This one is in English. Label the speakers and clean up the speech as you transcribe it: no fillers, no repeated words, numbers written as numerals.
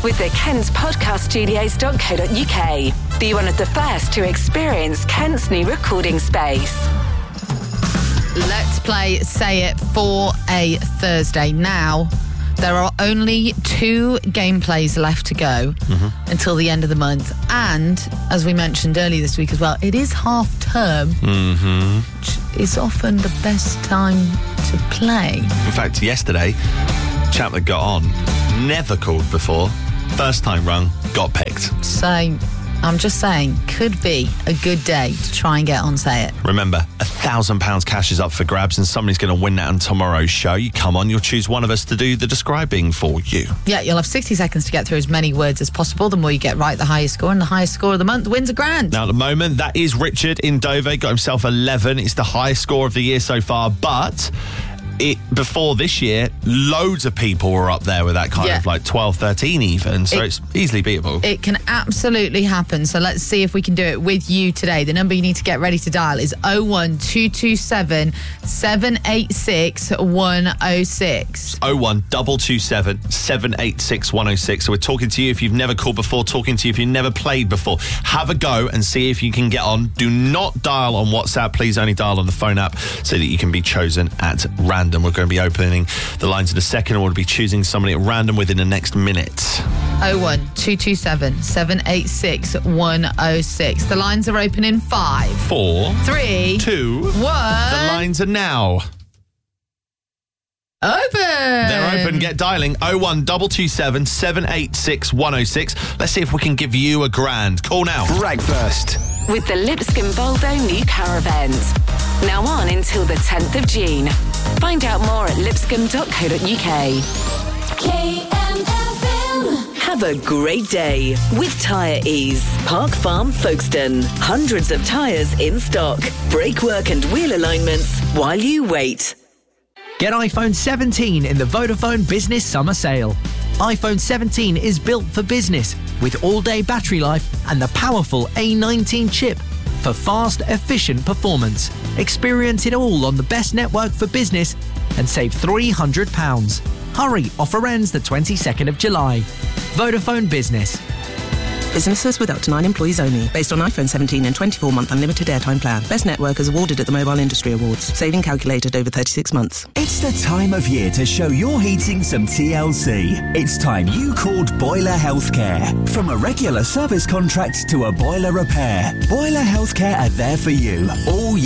Speaker 1: with the kentpodcaststudios.co.uk. Be one of the first to experience Kent's new recording space.
Speaker 2: Let's play Say It for a Thursday. Now, there are only 2 gameplays left to go until the end of the month. And, as we mentioned earlier this week as well, it is half term, which is often the best time to play.
Speaker 3: In fact, yesterday, chap that got on, never called before, first time rung, got picked.
Speaker 2: So, I'm just saying, could be a good day to try and get on Say It.
Speaker 3: Remember, £1,000 cash is up for grabs and somebody's going to win that on tomorrow's show. You come on, you'll choose one of us to do the describing for you.
Speaker 2: Yeah, you'll have 60 seconds to get through as many words as possible. The more you get right, the higher score, and the highest score of the month wins £1,000.
Speaker 3: Now, at the moment, that is Richard in Dover, got himself 11. It's the highest score of the year so far, but before this year, loads of people were up there with that kind of like 12, 13 even, so it's easily beatable.
Speaker 2: It can absolutely happen, so let's see if we can do it with you today. The number you need to get ready to dial is 01227 786 106.
Speaker 3: 01227 786 106. So we're talking to you if you've never called before, talking to you if you've never played before. Have a go and see if you can get on. Do not dial on WhatsApp. Please only dial on the phone app so that you can be chosen at random. We're going to be opening the lines in a second, and we'll be choosing somebody at random within the next minute.
Speaker 2: 01227 786 106. The lines are open in 5,
Speaker 3: 4,
Speaker 2: 3,
Speaker 3: 2, 1. The lines are now
Speaker 2: open.
Speaker 3: They're open. Get dialing 01227 786 106. Let's see if we can give you £1,000. Call now.
Speaker 4: Breakfast
Speaker 1: with the Lipscomb Volvo New Car Event. Now on until the 10th of June. Find out more at lipscomb.co.uk. KMFM. Have a great day with Tyre Ease. Park Farm Folkestone. Hundreds of tyres in stock. Brake work and wheel alignments while you wait.
Speaker 5: Get iPhone 17 in the Vodafone Business Summer Sale. iPhone 17 is built for business with all-day battery life and the powerful A19 chip for fast, efficient performance. Experience it all on the best network for business and save £300. Hurry, offer ends the 22nd of July. Vodafone Business.
Speaker 6: Businesses with up to 9 employees only. Based on iPhone 17 and 24-month unlimited airtime plan. Best network is awarded at the Mobile Industry Awards. Saving calculated over 36 months.
Speaker 4: It's the time of year to show your heating some TLC. It's time you called Boiler Healthcare. From a regular service contract to a boiler repair, Boiler Healthcare are there for you all year.